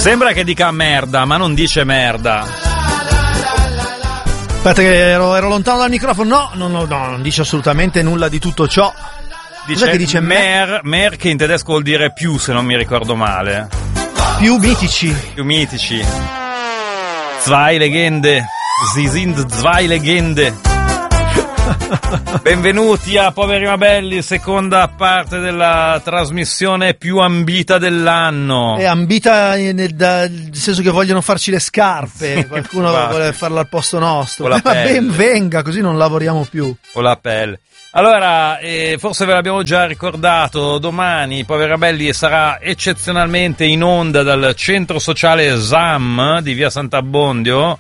Sembra che dica merda, ma non dice merda. Aspetta che ero lontano dal microfono. No, non dice assolutamente nulla di tutto ciò. Dice, che dice mer, che in tedesco vuol dire più, se non mi ricordo male. Più mitici. Più mitici. Zwei Legende. Sie sind zwei Legende. Benvenuti a Poveri ma Belli, seconda parte della trasmissione più ambita dell'anno. È ambita nel senso che vogliono farci le scarpe, sì, qualcuno vuole farla al posto nostro. Ma ben venga, così non lavoriamo più. O la pelle. Allora, forse ve l'abbiamo già ricordato, domani Poveri ma Belli sarà eccezionalmente in onda dal centro sociale ZAM di via Sant'Abbondio,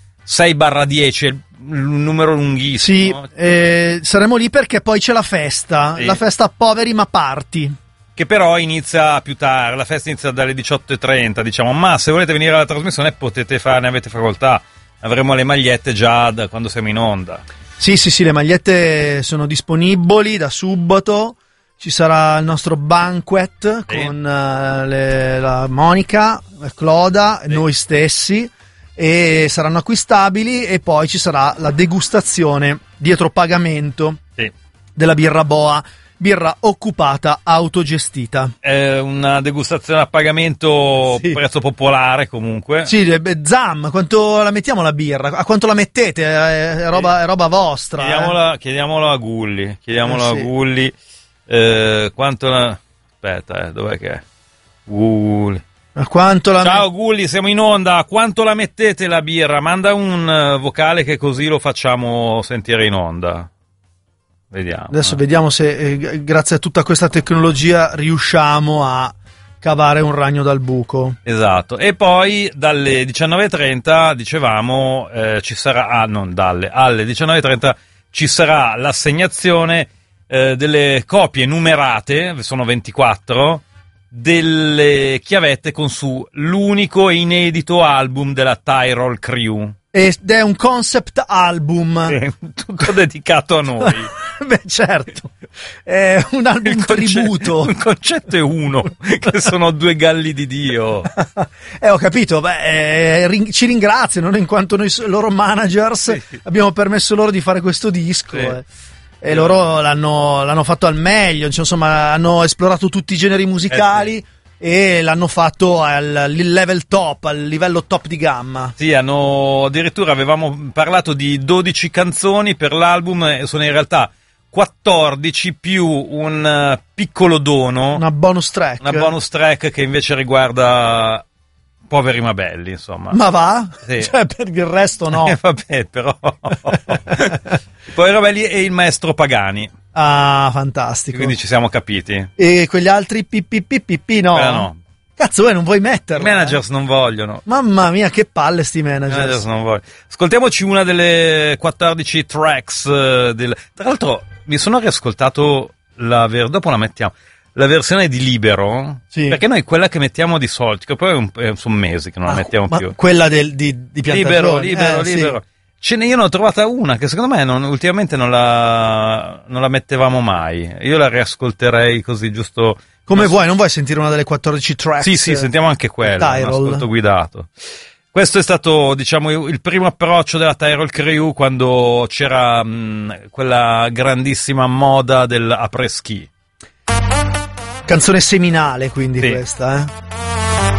6/10, il numero lunghissimo. Sì, saremo lì perché poi c'è la festa, sì. La festa Poveri ma Party. Che però inizia più tardi, la festa inizia dalle 18:30, diciamo, ma se volete venire alla trasmissione potete farne, avete facoltà, avremo le magliette già da quando siamo in onda. Sì, le magliette sono disponibili da subito, ci sarà il nostro banquet, sì, con la Monica, Cloda, sì, noi stessi, e saranno acquistabili, e poi ci sarà la degustazione dietro pagamento, sì, della birra Boa, birra occupata autogestita. È una degustazione a pagamento, sì, prezzo popolare comunque. Sì, ZAM, quanto la mettiamo la birra? A quanto la mettete? È roba vostra. Chiediamolo a Gulli, sì, a Gulli. Quanto la... Aspetta, dov'è che è? Gulli. Ciao Gulli, siamo in onda. Quanto la mettete la birra? Manda un vocale che così lo facciamo sentire in onda. Vediamo. Adesso vediamo se grazie a tutta questa tecnologia riusciamo a cavare un ragno dal buco. Esatto. E poi dalle 19:30 dicevamo ci sarà alle 19:30 ci sarà l'assegnazione delle copie numerate, sono 24, delle chiavette con su l'unico e inedito album della Tyrol Crew. Ed è un concept album. Tutto dedicato a noi. Beh, certo. È un album tributo. Il concetto è uno, che sono due galli di Dio. Ho capito. Ci ringraziano, in quanto noi loro managers, sì, abbiamo permesso loro di fare questo disco. Sì. E loro l'hanno fatto al meglio, insomma, hanno esplorato tutti i generi musicali, sì, e l'hanno fatto al level top, al livello top di gamma. Sì, addirittura avevamo parlato di 12 canzoni per l'album, e sono in realtà 14 più un piccolo dono, una bonus track che invece riguarda Poveri ma Belli, insomma. Ma va? Sì. Cioè, per il resto no. Vabbè, però Poveri ma Belli e il maestro Pagani. Ah, fantastico. Quindi ci siamo capiti. E quegli altri no? No. Cazzo, non vuoi metterlo? I managers non vogliono. Mamma mia, che palle sti managers. Non vogliono. Ascoltiamoci una delle 14 tracks Tra l'altro mi sono riascoltato dopo la mettiamo la versione di Libero, sì, perché noi quella che mettiamo di solito, che poi sono mesi che non la mettiamo più. Quella di Piantagioni. Libero. Sì. Io ne ho trovata una che secondo me ultimamente non la mettevamo mai. Io la riascolterei così, giusto. Come vuoi, non vuoi sentire una delle 14 tracks? Sì, sentiamo anche quella, un ascolto guidato. Questo è stato, diciamo, il primo approccio della Tyrol Crew quando c'era quella grandissima moda del après-ski. Canzone seminale, quindi, sì, questa,